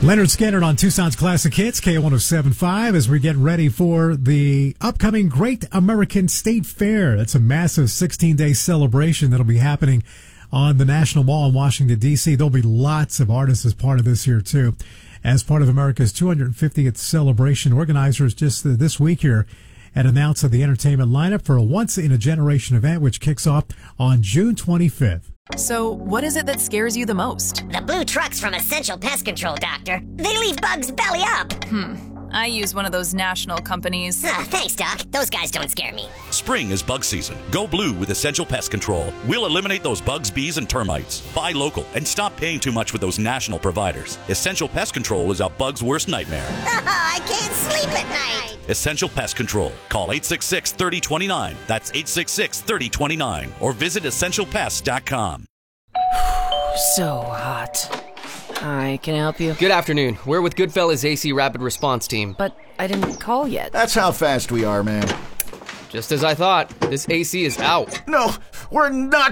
Leonard Skinner on Tucson's Classic Hits, K107.5, as we get ready for the upcoming Great American State Fair. That's a massive 16-day celebration that'll be happening on the National Mall in Washington, D.C. There'll be lots of artists as part of this here, too. As part of America's 250th celebration, organizers just this week here had announced the entertainment lineup for a once-in-a-generation event, which kicks off on June 25th. So, what is it that scares you the most? The blue trucks from Essential Pest Control, Doctor. They leave bugs belly up. I use one of those national companies. Thanks, Doc. Those guys don't scare me. Spring is bug season. Go blue with Essential Pest Control. We'll eliminate those bugs, bees, and termites. Buy local and stop paying too much with those national providers. Essential Pest Control is a bug's worst nightmare. I can't sleep at night. Essential Pest Control. Call 866-3029. That's 866-3029. Or visit EssentialPest.com. So hot. Hi, can I help you? Good afternoon. We're with Goodfellas AC Rapid Response Team. But I didn't call yet. That's how fast we are, man. Just as I thought, this AC is out. No, we're not